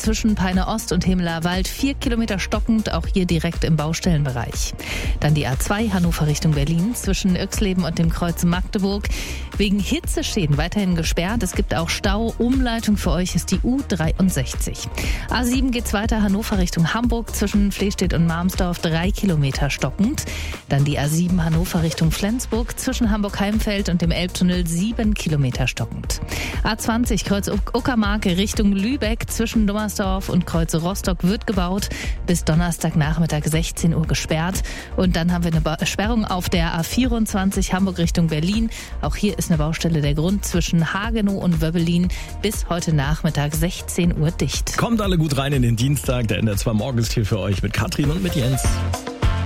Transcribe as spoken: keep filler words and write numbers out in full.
zwischen Peine Ost und Hemeler Wald vier Kilometer stockend, auch hier direkt im Baustellenbereich. Dann die A zwei Hannover Richtung Berlin zwischen Yxleben und dem Kreuz Magdeburg. Wegen Hitzeschäden weiterhin gesperrt. Es gibt auch Stau. Umleitung für euch ist die U dreiundsechzig. A sieben geht's weiter Hannover Richtung Hamburg zwischen Flestedt und Marmsdorf drei Kilometer stockend. Dann die A sieben Hannover Richtung Flensburg zwischen Hamburg-Heimfeld und dem Elbtunnel sieben Kilometer stockend. A zwanzig Kreuz Uckermark Richtung Lübeck zwischen Dummersdorf und Kreuz Rostock wird gebaut. Bis Donnerstagnachmittag sechzehn Uhr gesperrt. Und dann haben wir eine Sperrung auf der A vierundzwanzig Hamburg Richtung Berlin. Auch hier ist eine Baustelle der Grund zwischen Hagenow und Wöbbelin bis heute Nachmittag sechzehn Uhr dicht. Kommt alle gut rein in den Dienstag. Der N D R zwei Morgen ist hier für euch mit Katrin und mit Jens.